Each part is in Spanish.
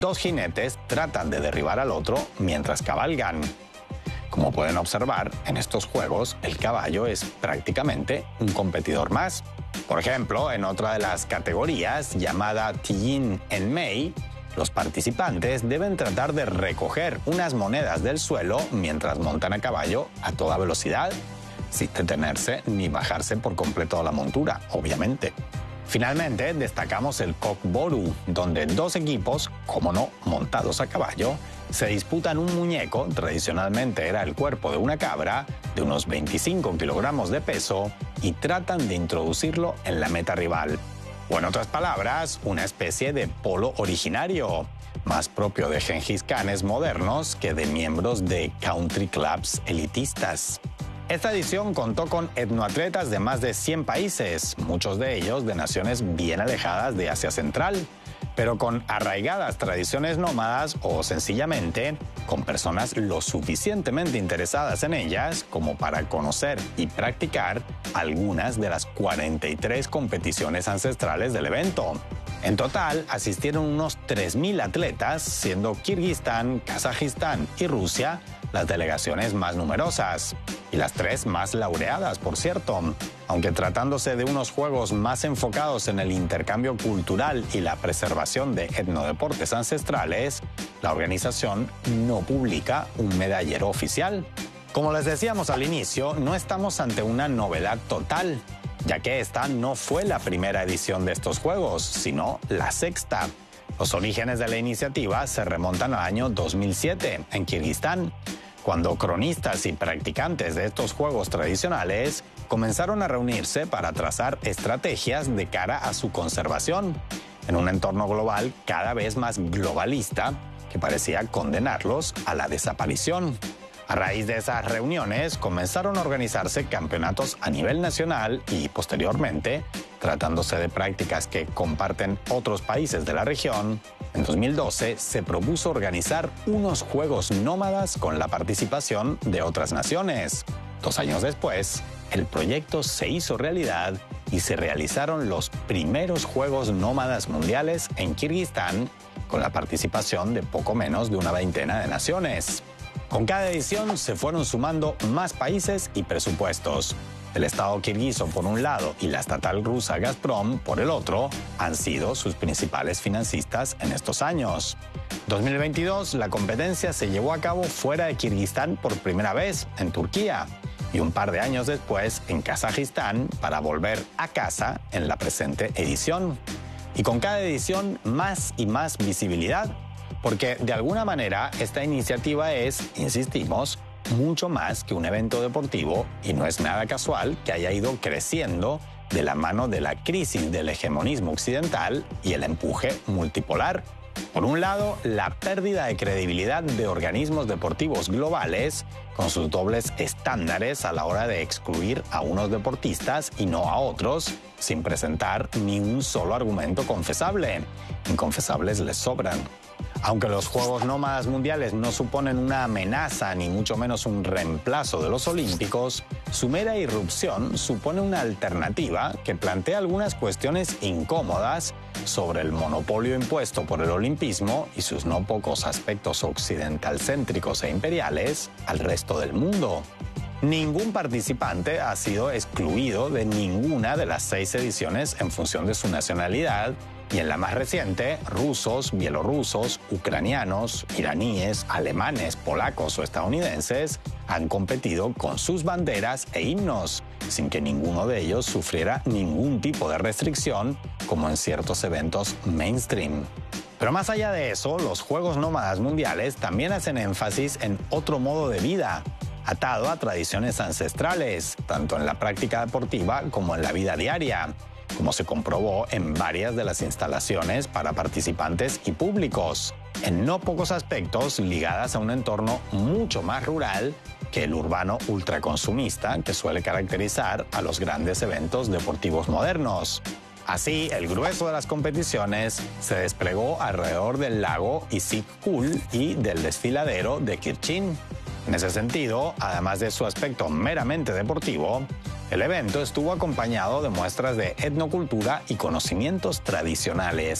Dos jinetes tratan de derribar al otro mientras cabalgan. Como pueden observar, en estos juegos el caballo es prácticamente un competidor más. Por ejemplo, en otra de las categorías, llamada Tiyin en Mei, los participantes deben tratar de recoger unas monedas del suelo mientras montan a caballo a toda velocidad, sin detenerse ni bajarse por completo de la montura, obviamente. Finalmente, destacamos el Kokboru, donde dos equipos, como no, montados a caballo, se disputan un muñeco, tradicionalmente era el cuerpo de una cabra, de unos 25 kilogramos de peso, y tratan de introducirlo en la meta rival. O en otras palabras, una especie de polo originario, más propio de Gengis Khanes modernos que de miembros de country clubs elitistas. Esta edición contó con etnoatletas de más de 100 países, muchos de ellos de naciones bien alejadas de Asia Central, pero con arraigadas tradiciones nómadas o sencillamente con personas lo suficientemente interesadas en ellas como para conocer y practicar algunas de las 43 competiciones ancestrales del evento. En total asistieron unos 3.000 atletas, siendo Kirguistán, Kazajistán y Rusia las delegaciones más numerosas, y las tres más laureadas, por cierto. Aunque tratándose de unos juegos más enfocados en el intercambio cultural y la preservación de etnodeportes ancestrales, la organización no publica un medallero oficial. Como les decíamos al inicio, no estamos ante una novedad total, ya que esta no fue la primera edición de estos juegos, sino la sexta. Los orígenes de la iniciativa se remontan al año 2007, en Kirguistán, cuando cronistas y practicantes de estos juegos tradicionales comenzaron a reunirse para trazar estrategias de cara a su conservación, en un entorno global cada vez más globalista que parecía condenarlos a la desaparición. A raíz de esas reuniones comenzaron a organizarse campeonatos a nivel nacional y, posteriormente, tratándose de prácticas que comparten otros países de la región, en 2012 se propuso organizar unos juegos nómadas con la participación de otras naciones. 2 años después, el proyecto se hizo realidad y se realizaron los primeros Juegos Nómadas Mundiales en Kirguistán, con la participación de poco menos de una veintena de naciones. Con cada edición se fueron sumando más países y presupuestos. El Estado kirguiso por un lado y la estatal rusa Gazprom por el otro han sido sus principales financistas en estos años. En 2022 la competencia se llevó a cabo fuera de Kirguistán por primera vez, en Turquía, y un par de años después en Kazajistán para volver a casa en la presente edición. Y con cada edición más y más visibilidad, porque de alguna manera esta iniciativa es, insistimos, mucho más que un evento deportivo y no es nada casual que haya ido creciendo de la mano de la crisis del hegemonismo occidental y el empuje multipolar. Por un lado, la pérdida de credibilidad de organismos deportivos globales con sus dobles estándares a la hora de excluir a unos deportistas y no a otros, sin presentar ni un solo argumento confesable. Inconfesables les sobran. Aunque los Juegos Nómadas Mundiales no suponen una amenaza ni mucho menos un reemplazo de los Olímpicos, su mera irrupción supone una alternativa que plantea algunas cuestiones incómodas sobre el monopolio impuesto por el olimpismo y sus no pocos aspectos occidentalcéntricos e imperiales al resto del mundo. Ningún participante ha sido excluido de ninguna de las 6 ediciones en función de su nacionalidad, y en la más reciente, rusos, bielorrusos, ucranianos, iraníes, alemanes, polacos o estadounidenses han competido con sus banderas e himnos, sin que ninguno de ellos sufriera ningún tipo de restricción, como en ciertos eventos mainstream. Pero más allá de eso, los Juegos Nómadas Mundiales también hacen énfasis en otro modo de vida, atado a tradiciones ancestrales, tanto en la práctica deportiva como en la vida diaria, como se comprobó en varias de las instalaciones para participantes y públicos, en no pocos aspectos ligadas a un entorno mucho más rural que el urbano ultraconsumista que suele caracterizar a los grandes eventos deportivos modernos. Así, el grueso de las competiciones se desplegó alrededor del lago Issyk-Kul y del desfiladero de Kirchin. En ese sentido, además de su aspecto meramente deportivo, el evento estuvo acompañado de muestras de etnocultura y conocimientos tradicionales.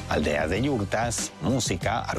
aldeas de yurtas, música,